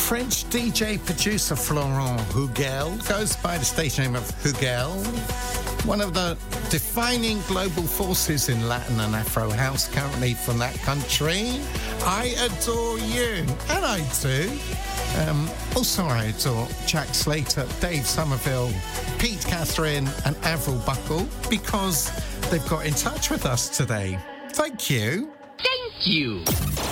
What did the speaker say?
French DJ producer Florent Hugel goes by the stage name of Hugel, one of the defining global forces in Latin and Afro house currently from that country. I adore you, and I do. Also, I adore Jack Slater, Dave Somerville, Pete Catherine, and Avril Buckle because they've got in touch with us today. Thank you. Thank you.